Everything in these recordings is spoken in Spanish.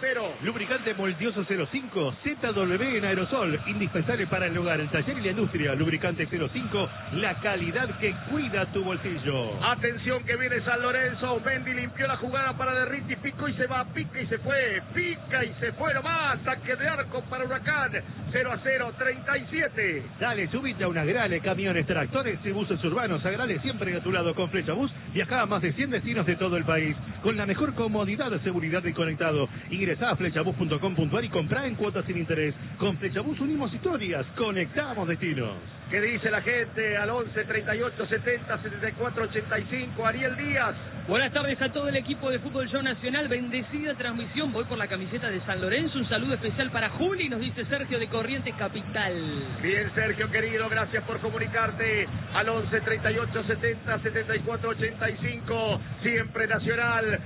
0. Lubricante Multioso 05, ZW en aerosol, indispensable para el hogar, el taller y la industria. Lubricante 05, la calidad que cuida tu bolsillo. Atención que viene San Lorenzo. Mendy limpió la jugada para Derriti, picó y se va, pica y se fue, pica y se fue nomás. Saque de arco para Huracán. 0-0, 37. Dale, subite a una Agrale, camiones, tractores y buses urbanos. Agrale siempre a tu lado con Flechabús. Viaja a más de 100 destinos de todo el país. Con la mejor comodidad, seguridad y conectado. Ingresá a flechabús.com.ar y comprá en cuotas sin interés. Con Flechabús unimos historias, conectamos destinos. ¿Qué dice la gente? Al 11 38 70 74 85. Ariel Díaz. Buenas tardes a todo el equipo de Fútbol Show Nacional. Bendecida transmisión. Voy por la camiseta de San Lorenzo. Un saludo especial para Juli, nos dice Sergio de Corrientes Capital. Bien, Sergio querido, gracias por comunicarte. Al 11 38 70 74 85. Siempre Nacional,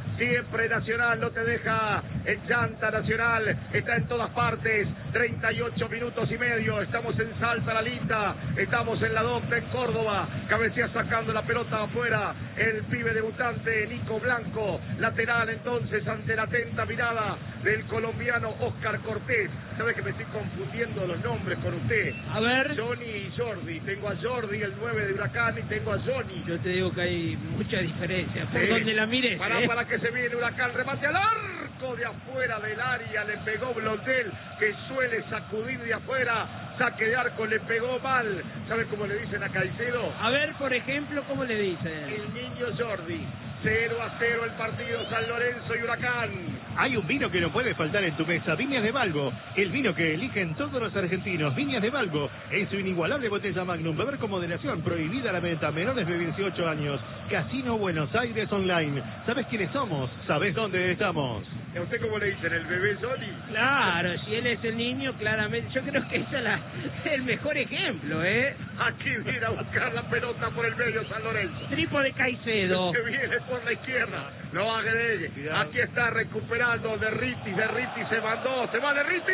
no te deja en llanta. Nacional está en todas partes. 38 minutos y medio. Estamos en Salta La Linda. Estamos en la Docta en Córdoba. Cabecea sacando la pelota afuera. El pibe debutante Nico Blanco. Lateral entonces ante la atenta mirada del colombiano Oscar Cortés. Sabes que me estoy confundiendo los nombres con usted. A ver. Johnny y Jordi. Tengo a Jordi, el 9 de Huracán, y tengo a Johnny. Yo te digo que hay mucha diferencia. Por donde la mires. Para que se viene Huracán. Remate al arco de afuera del área. Le pegó Blondel, que suele sacudir de afuera. Saque de arco, le pegó mal. ¿Sabes cómo le dicen a Caicedo? A ver, por ejemplo, ¿cómo le dicen? El niño Jordi. 0-0 el partido, San Lorenzo y Huracán. Hay un vino que no puede faltar en tu mesa, Viñas de Valgo, el vino que eligen todos los argentinos. Viñas de Valgo, en su inigualable botella Magnum. Beber con moderación, prohibida la venta, menores de 18 años. Casino Buenos Aires Online. ¿Sabes quiénes somos? ¿Sabés dónde estamos? ¿A usted cómo le dicen? ¿El bebé Johnny? Claro, si él es el niño, claramente. Yo creo que ese es el mejor ejemplo, ¿eh? Aquí viene a buscar la pelota por el medio San Lorenzo. Tripo de Caicedo. Que viene por la izquierda. No agregue. Aquí está recuperando Derriti. Derriti se va Derriti.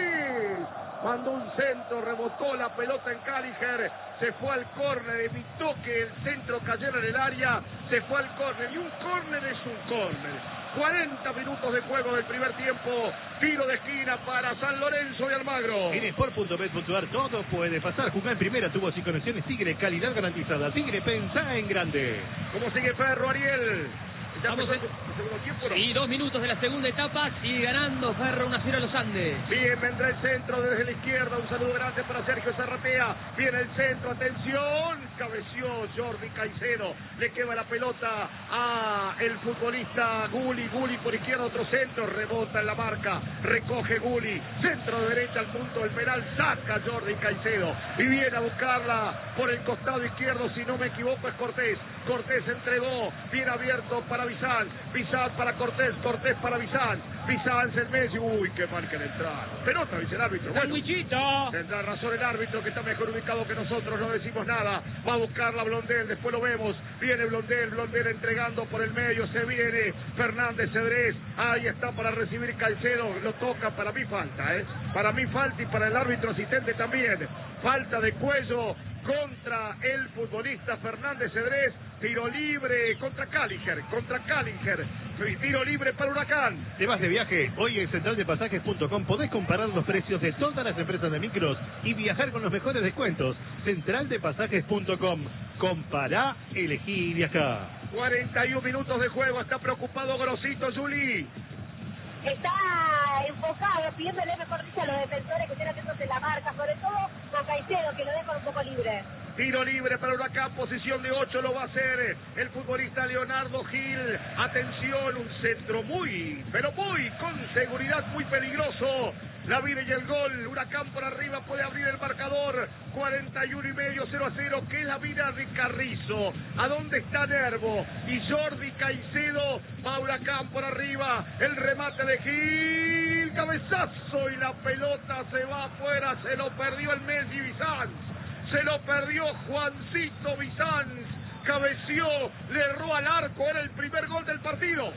Mandó un centro, rebotó la pelota en Calliger, se fue al córner, evitó que el centro cayera en el área, se fue al córner, y un córner es un córner. 40 minutos de juego del primer tiempo, tiro de esquina para San Lorenzo de Almagro. En Sport.bet.ar todo puede pasar. Jugar en primera, tubos y conexiones Tigre, calidad garantizada. Tigre, pensá en grande. ¿Cómo sigue Ferro, Ariel? Vamos en segundo tiempo, ¿no? Y 2 minutos de la segunda etapa, sigue ganando Ferro 1-0 a los Andes. Bien, vendrá el centro desde la izquierda, un saludo grande para Sergio Zarratea. Viene el centro, atención, cabeció Jordi Caicedo, le queda la pelota a el futbolista Guli por izquierda, otro centro, rebota en la marca, recoge Guli, centro de derecha al punto del penal, saca Jordi Caicedo y viene a buscarla por el costado izquierdo, si no me equivoco es Cortés entregó, bien abierto para Bizán para Cortés para Bizán en medio, uy, qué mal que le entraron. Pelota, dice el árbitro. Bueno, tendrá razón el árbitro, que está mejor ubicado que nosotros, no decimos nada. Va a buscarla Blondel, después lo vemos. Viene Blondel entregando por el medio, se viene Fernández Cedrés, ahí está para recibir Caicedo, lo toca, para mí falta, para mí falta, y para el árbitro asistente también. Falta de cuello contra el futbolista Fernández Cedrés, tiro libre contra Calliger, tiro libre para Huracán. ¿Te vas de viaje? Hoy en centraldepasajes.com podés comparar los precios de todas las empresas de micros y viajar con los mejores descuentos. Centraldepasajes.com. Compará, elegí y viajá. 41 minutos de juego, está preocupado Grosito, Juli. Está enfocado, pidiéndole, mejor dicho, a los defensores que estén atentos en la marca, sobre todo con Caicedo, que lo dejan un poco libre. Tiro libre para Huracán, posición de 8, lo va a hacer el futbolista Leonardo Gil. Atención, un centro muy con seguridad, muy peligroso. La vida y el gol, Huracán por arriba puede abrir el marcador. 41 y medio, 0-0, que es la vida de Carrizo. ¿A dónde está Nervo? Y Jordi Caicedo, va Huracán por arriba, el remate de Gil, cabezazo y la pelota se va afuera, se lo perdió el Messi Bizán. Se lo perdió Juancito Bizán, cabeció, le erró al arco, era el primer gol del partido.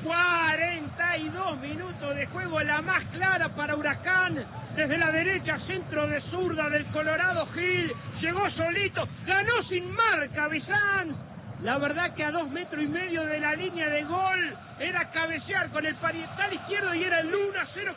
42 minutos de juego, la más clara para Huracán, desde la derecha, centro de zurda del Colorado Gil, llegó solito, ganó sin marca Bizán. La verdad que a 2,5 metros de la línea de gol, era cabecear con el parietal izquierdo y era el 1-0.